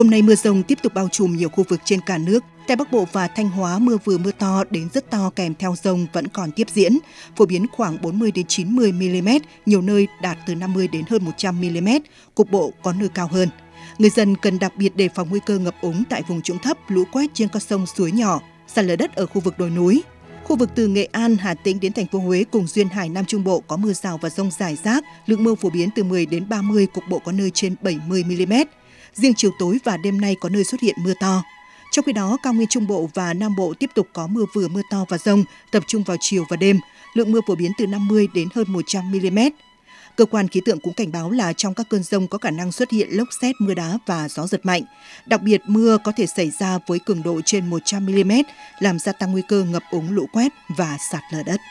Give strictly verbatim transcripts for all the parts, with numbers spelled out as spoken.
Hôm nay mưa dông tiếp tục bao trùm nhiều khu vực trên cả nước. Tại Bắc Bộ và Thanh Hóa, mưa vừa mưa to đến rất to kèm theo dông vẫn còn tiếp diễn, phổ biến khoảng bốn mươi đến chín mươi mi-li-mét, nhiều nơi đạt từ năm mươi đến hơn một trăm mi-li-mét, cục bộ có nơi cao hơn. Người dân cần đặc biệt đề phòng nguy cơ ngập úng tại vùng trũng thấp, lũ quét trên các sông suối nhỏ, sạt lở đất ở khu vực đồi núi. Khu vực từ Nghệ An, Hà Tĩnh đến thành phố Huế cùng duyên hải Nam Trung Bộ có mưa rào và dông rải rác, lượng mưa phổ biến từ mười đến ba mươi, cục bộ có nơi trên bảy mươi mi-li-mét. Riêng chiều tối và đêm nay có nơi xuất hiện mưa to. Trong khi đó, cao nguyên Trung Bộ và Nam Bộ tiếp tục có mưa vừa mưa to và dông, tập trung vào chiều và đêm. Lượng mưa phổ biến từ năm mươi đến hơn một trăm mi-li-mét. Cơ quan khí tượng cũng cảnh báo là trong các cơn dông có khả năng xuất hiện lốc sét, mưa đá và gió giật mạnh. Đặc biệt, mưa có thể xảy ra với cường độ trên một trăm mi-li-mét, làm gia tăng nguy cơ ngập úng, lũ quét và sạt lở đất.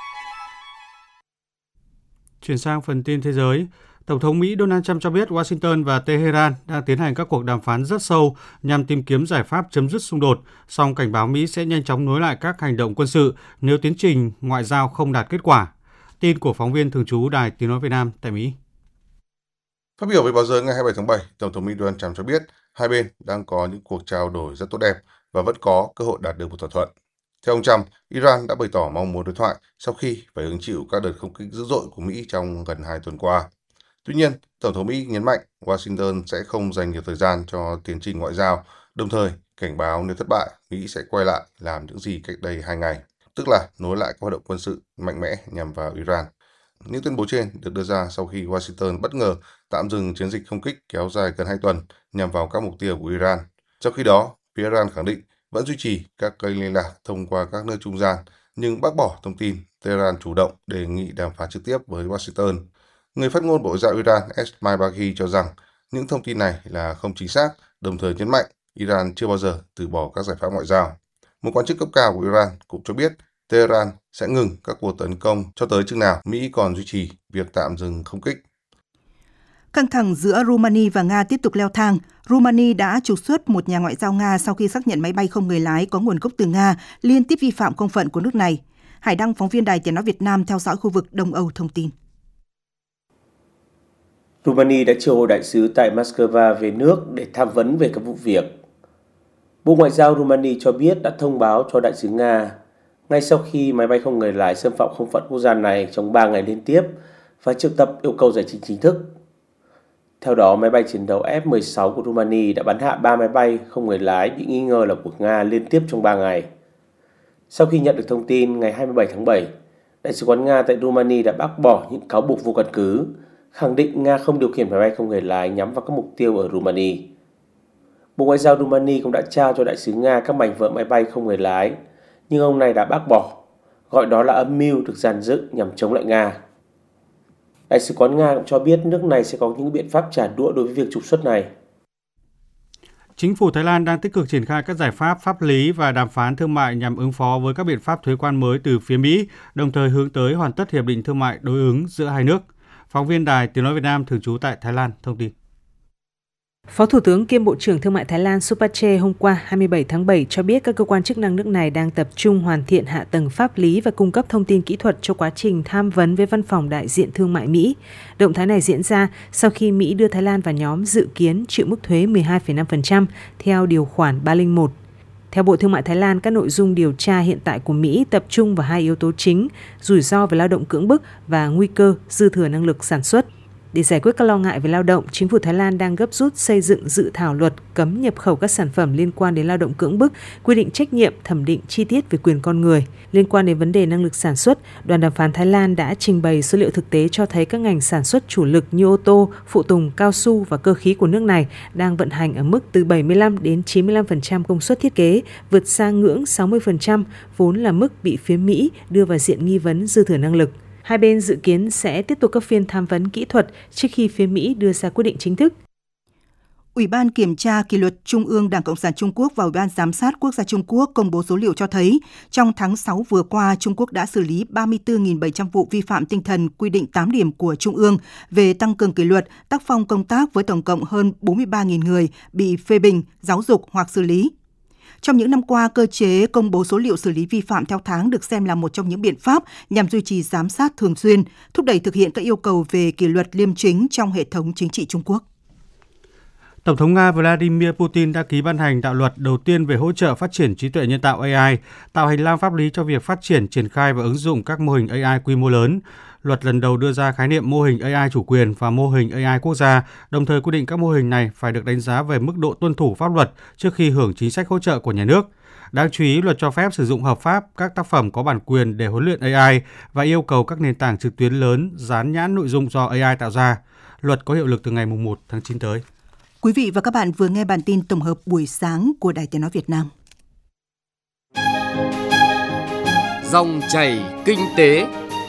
Chuyển sang phần tin thế giới. Tổng thống Mỹ Donald Trump cho biết Washington và Tehran đang tiến hành các cuộc đàm phán rất sâu nhằm tìm kiếm giải pháp chấm dứt xung đột, song cảnh báo Mỹ sẽ nhanh chóng nối lại các hành động quân sự nếu tiến trình ngoại giao không đạt kết quả. Tin của phóng viên thường trú Đài Tiếng nói Việt Nam tại Mỹ. Phát biểu với báo giới ngày hai mươi bảy tháng bảy, Tổng thống Mỹ Donald Trump cho biết hai bên đang có những cuộc trao đổi rất tốt đẹp và vẫn có cơ hội đạt được một thỏa thuận. Theo ông Trump, Iran đã bày tỏ mong muốn đối thoại sau khi phải hứng chịu các đợt không kích dữ dội của Mỹ trong gần hai tuần qua. Tuy nhiên, Tổng thống Mỹ nhấn mạnh Washington sẽ không dành nhiều thời gian cho tiến trình ngoại giao, đồng thời cảnh báo nếu thất bại, Mỹ sẽ quay lại làm những gì cách đây hai ngày, tức là nối lại các hoạt động quân sự mạnh mẽ nhằm vào Iran. Những tuyên bố trên được đưa ra sau khi Washington bất ngờ tạm dừng chiến dịch không kích kéo dài gần hai tuần nhằm vào các mục tiêu của Iran. Trong khi đó, phía Iran khẳng định vẫn duy trì các kênh liên lạc thông qua các nơi trung gian, nhưng bác bỏ thông tin Tehran chủ động đề nghị đàm phán trực tiếp với Washington. Người phát ngôn Bộ Ngoại giao Iran Esmail Baghi cho rằng những thông tin này là không chính xác, đồng thời nhấn mạnh Iran chưa bao giờ từ bỏ các giải pháp ngoại giao. Một quan chức cấp cao của Iran cũng cho biết Tehran sẽ ngừng các cuộc tấn công cho tới chừng nào Mỹ còn duy trì việc tạm dừng không kích. Căng thẳng giữa Rumani và Nga tiếp tục leo thang. Rumani đã trục xuất một nhà ngoại giao Nga sau khi xác nhận máy bay không người lái có nguồn gốc từ Nga liên tiếp vi phạm không phận của nước này. Hải Đăng, phóng viên Đài Tiếng nói Việt Nam theo dõi khu vực Đông Âu thông tin. Rumani đã triệu hồi đại sứ tại Moscow về nước để tham vấn về các vụ việc. Bộ Ngoại giao Rumani cho biết đã thông báo cho đại sứ Nga ngay sau khi máy bay không người lái xâm phạm không phận quốc gia này trong ba ngày liên tiếp và triệu tập yêu cầu giải trình chính thức. Theo đó, máy bay chiến đấu F mười sáu của Rumani đã bắn hạ ba máy bay không người lái bị nghi ngờ là của Nga liên tiếp trong ba ngày. Sau khi nhận được thông tin ngày hai mươi bảy tháng bảy, Đại sứ quán Nga tại Rumani đã bác bỏ những cáo buộc vô căn cứ, khẳng định Nga không điều khiển máy bay không người lái nhắm vào các mục tiêu ở Rumani. Bộ Ngoại giao Rumani cũng đã trao cho đại sứ Nga các mảnh vỡ máy bay không người lái, nhưng ông này đã bác bỏ, gọi đó là âm mưu được dàn dựng nhằm chống lại Nga. Đại sứ quán Nga cũng cho biết nước này sẽ có những biện pháp trả đũa đối với việc trục xuất này. Chính phủ Thái Lan đang tích cực triển khai các giải pháp pháp lý và đàm phán thương mại nhằm ứng phó với các biện pháp thuế quan mới từ phía Mỹ, đồng thời hướng tới hoàn tất hiệp định thương mại đối ứng giữa hai nước. Phóng viên Đài Tiếng nói Việt Nam thường trú tại Thái Lan thông tin. Phó Thủ tướng kiêm Bộ trưởng Thương mại Thái Lan Supache hôm qua hai mươi bảy tháng bảy cho biết các cơ quan chức năng nước này đang tập trung hoàn thiện hạ tầng pháp lý và cung cấp thông tin kỹ thuật cho quá trình tham vấn với Văn phòng Đại diện Thương mại Mỹ. Động thái này diễn ra sau khi Mỹ đưa Thái Lan vào nhóm dự kiến chịu mức thuế mười hai phẩy năm phần trăm theo điều khoản ba không một. Theo Bộ Thương mại Thái Lan, các nội dung điều tra hiện tại của Mỹ tập trung vào hai yếu tố chính, rủi ro về lao động cưỡng bức và nguy cơ dư thừa năng lực sản xuất. Để giải quyết các lo ngại về lao động, chính phủ Thái Lan đang gấp rút xây dựng dự thảo luật cấm nhập khẩu các sản phẩm liên quan đến lao động cưỡng bức, quy định trách nhiệm, thẩm định chi tiết về quyền con người. Liên quan đến vấn đề năng lực sản xuất, đoàn đàm phán Thái Lan đã trình bày số liệu thực tế cho thấy các ngành sản xuất chủ lực như ô tô, phụ tùng, cao su và cơ khí của nước này đang vận hành ở mức từ bảy mươi lăm đến chín mươi lăm phần trăm công suất thiết kế, vượt xa ngưỡng sáu mươi phần trăm, vốn là mức bị phía Mỹ đưa vào diện nghi vấn dư thừa năng lực. Hai bên dự kiến sẽ tiếp tục các phiên tham vấn kỹ thuật trước khi phía Mỹ đưa ra quyết định chính thức. Ủy ban Kiểm tra Kỷ luật Trung ương Đảng Cộng sản Trung Quốc và Ủy ban Giám sát Quốc gia Trung Quốc công bố số liệu cho thấy, trong tháng sáu vừa qua, Trung Quốc đã xử lý ba mươi tư nghìn bảy trăm vụ vi phạm tinh thần quy định tám điểm của Trung ương về tăng cường kỷ luật, tác phong công tác với tổng cộng hơn bốn mươi ba nghìn người bị phê bình, giáo dục hoặc xử lý. Trong những năm qua, cơ chế công bố số liệu xử lý vi phạm theo tháng được xem là một trong những biện pháp nhằm duy trì giám sát thường xuyên, thúc đẩy thực hiện các yêu cầu về kỷ luật liêm chính trong hệ thống chính trị Trung Quốc. Tổng thống Nga Vladimir Putin đã ký ban hành đạo luật đầu tiên về hỗ trợ phát triển trí tuệ nhân tạo A I, tạo hành lang pháp lý cho việc phát triển, triển khai và ứng dụng các mô hình A I quy mô lớn. Luật lần đầu đưa ra khái niệm mô hình A I chủ quyền và mô hình A I quốc gia, đồng thời quy định các mô hình này phải được đánh giá về mức độ tuân thủ pháp luật trước khi hưởng chính sách hỗ trợ của nhà nước. Đáng chú ý, luật cho phép sử dụng hợp pháp các tác phẩm có bản quyền để huấn luyện A I và yêu cầu các nền tảng trực tuyến lớn dán nhãn nội dung do A I tạo ra. Luật có hiệu lực từ ngày mùng một tháng chín tới. Quý vị và các bạn vừa nghe bản tin tổng hợp buổi sáng của Đài Tiếng nói Việt Nam. Dòng chảy kinh tế.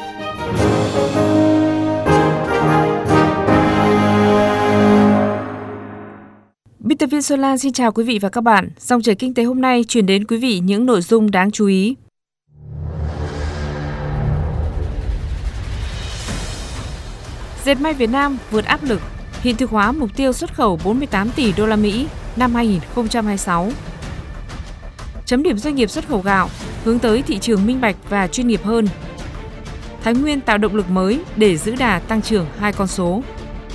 Biên tập viên Xuân Lan xin chào quý vị và các bạn. Dòng chảy kinh tế hôm nay chuyển đến quý vị những nội dung đáng chú ý. Dệt may Việt Nam vượt áp lực, hiện thực hóa mục tiêu xuất khẩu bốn mươi tám tỷ đô la Mỹ năm hai nghìn không trăm hai mươi sáu. Chấm điểm doanh nghiệp xuất khẩu gạo, hướng tới thị trường minh bạch và chuyên nghiệp hơn. Thái Nguyên tạo động lực mới để giữ đà tăng trưởng hai con số.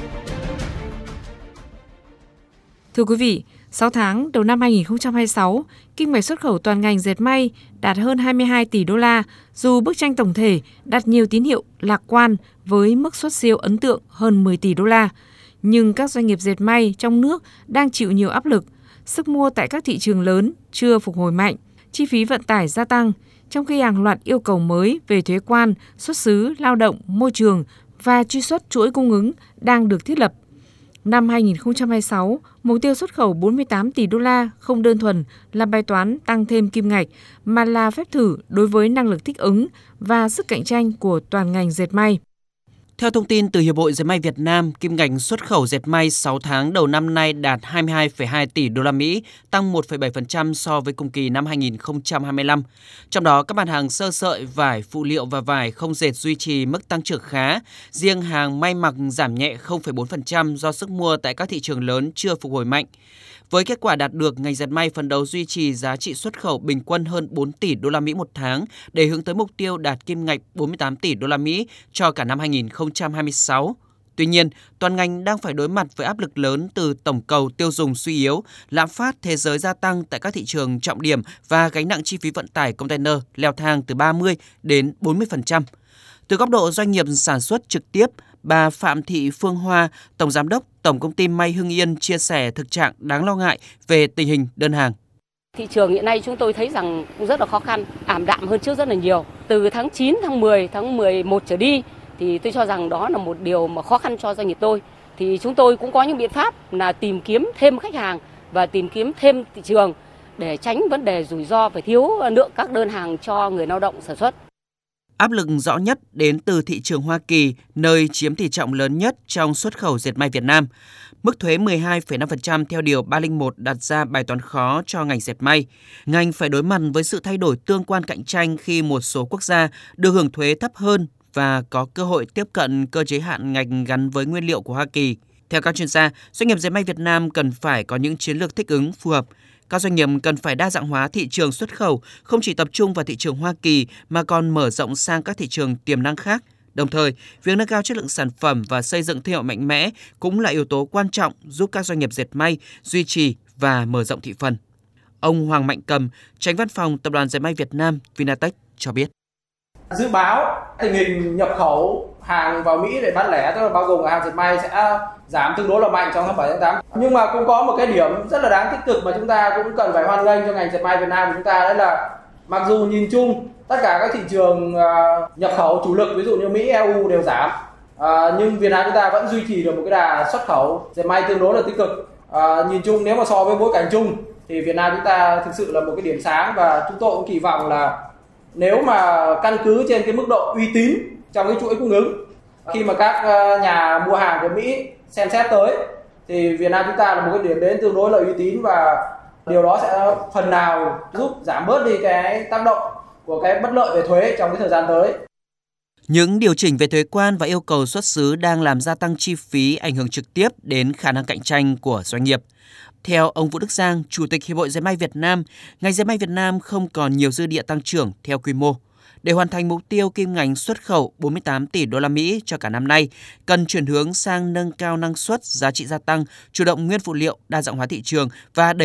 Thưa quý vị, sáu tháng đầu năm hai nghìn không trăm hai mươi sáu, kinh mạch xuất khẩu toàn ngành dệt may đạt hơn hai mươi hai tỷ đô la, dù bức tranh tổng thể đạt nhiều tín hiệu lạc quan với mức xuất siêu ấn tượng hơn mười tỷ đô la. Nhưng các doanh nghiệp dệt may trong nước đang chịu nhiều áp lực, sức mua tại các thị trường lớn chưa phục hồi mạnh, chi phí vận tải gia tăng, trong khi hàng loạt yêu cầu mới về thuế quan, xuất xứ, lao động, môi trường và truy xuất chuỗi cung ứng đang được thiết lập. Năm hai nghìn không trăm hai mươi sáu, mục tiêu xuất khẩu bốn mươi tám tỷ đô la không đơn thuần là bài toán tăng thêm kim ngạch, mà là phép thử đối với năng lực thích ứng và sức cạnh tranh của toàn ngành dệt may. Theo thông tin từ Hiệp hội Dệt may Việt Nam, kim ngạch xuất khẩu dệt may sáu tháng đầu năm nay đạt hai mươi hai phẩy hai tỷ đô la Mỹ, tăng một phẩy bảy phần trăm so với cùng kỳ năm hai nghìn không trăm hai mươi lăm. Trong đó, các mặt hàng sơ sợi, vải, phụ liệu và vải không dệt duy trì mức tăng trưởng khá. Riêng hàng may mặc giảm nhẹ không phẩy bốn phần trăm do sức mua tại các thị trường lớn chưa phục hồi mạnh. Với kết quả đạt được, ngành dệt may phấn đấu duy trì giá trị xuất khẩu bình quân hơn bốn tỷ đô la Mỹ một tháng để hướng tới mục tiêu đạt kim ngạch bốn mươi tám tỷ đô la Mỹ cho cả năm hai nghìn không trăm hai mươi sáu. Tuy nhiên, toàn ngành đang phải đối mặt với áp lực lớn từ tổng cầu tiêu dùng suy yếu, lạm phát thế giới gia tăng tại các thị trường trọng điểm và gánh nặng chi phí vận tải container leo thang từ ba mươi đến bốn mươi phần trăm. Từ góc độ doanh nghiệp sản xuất trực tiếp, bà Phạm Thị Phương Hoa, Tổng Giám đốc Tổng Công ty May Hưng Yên chia sẻ thực trạng đáng lo ngại về tình hình đơn hàng. Thị trường hiện nay chúng tôi thấy rằng cũng rất là khó khăn, ảm đạm hơn trước rất là nhiều. Từ tháng chín, tháng mười, tháng mười một trở đi thì tôi cho rằng đó là một điều mà khó khăn cho doanh nghiệp tôi. Thì chúng tôi cũng có những biện pháp là tìm kiếm thêm khách hàng và tìm kiếm thêm thị trường để tránh vấn đề rủi ro về thiếu lượng các đơn hàng cho người lao động sản xuất. Áp lực rõ nhất đến từ thị trường Hoa Kỳ, nơi chiếm tỷ trọng lớn nhất trong xuất khẩu dệt may Việt Nam. Mức thuế mười hai phẩy năm phần trăm theo điều ba không một đặt ra bài toán khó cho ngành dệt may. Ngành phải đối mặt với sự thay đổi tương quan cạnh tranh khi một số quốc gia được hưởng thuế thấp hơn và có cơ hội tiếp cận cơ chế hạn ngạch gắn với nguyên liệu của Hoa Kỳ. Theo các chuyên gia, doanh nghiệp dệt may Việt Nam cần phải có những chiến lược thích ứng phù hợp. Các doanh nghiệp cần phải đa dạng hóa thị trường xuất khẩu, không chỉ tập trung vào thị trường Hoa Kỳ mà còn mở rộng sang các thị trường tiềm năng khác. Đồng thời, việc nâng cao chất lượng sản phẩm và xây dựng thương hiệu mạnh mẽ cũng là yếu tố quan trọng giúp các doanh nghiệp dệt may duy trì và mở rộng thị phần. Ông Hoàng Mạnh Cầm, Chánh Văn phòng Tập đoàn Dệt may Việt Nam Vinatech cho biết. Dự báo tình hình nhập khẩu hàng vào Mỹ để bán lẻ, tức là bao gồm hàng dệt may sẽ giảm tương đối là mạnh trong tháng bảy tháng tám. Nhưng mà cũng có một cái điểm rất là đáng tích cực mà chúng ta cũng cần phải hoan nghênh cho ngành dệt may Việt Nam của chúng ta, đấy là mặc dù nhìn chung tất cả các thị trường nhập khẩu chủ lực ví dụ như Mỹ, e u đều giảm, nhưng Việt Nam chúng ta vẫn duy trì được một cái đà xuất khẩu dệt may tương đối là tích cực. Nhìn chung nếu mà so với bối cảnh chung thì Việt Nam chúng ta thực sự là một cái điểm sáng, và chúng tôi cũng kỳ vọng là nếu mà căn cứ trên cái mức độ uy tín trong cái chuỗi cung ứng, khi mà các nhà mua hàng của Mỹ xem xét tới thì Việt Nam chúng ta là một cái điểm đến tương đối là uy tín, và điều đó sẽ phần nào giúp giảm bớt đi cái tác động của cái bất lợi về thuế trong cái thời gian tới. Những điều chỉnh về thuế quan và yêu cầu xuất xứ đang làm gia tăng chi phí, ảnh hưởng trực tiếp đến khả năng cạnh tranh của doanh nghiệp. Theo ông Vũ Đức Giang, Chủ tịch Hiệp hội Dệt may Việt Nam, ngành dệt may Việt Nam không còn nhiều dư địa tăng trưởng theo quy mô. Để hoàn thành mục tiêu kim ngạch xuất khẩu bốn mươi tám tỷ đô la Mỹ cho cả năm nay, cần chuyển hướng sang nâng cao năng suất, giá trị gia tăng, chủ động nguyên phụ liệu, đa dạng hóa thị trường và đẩy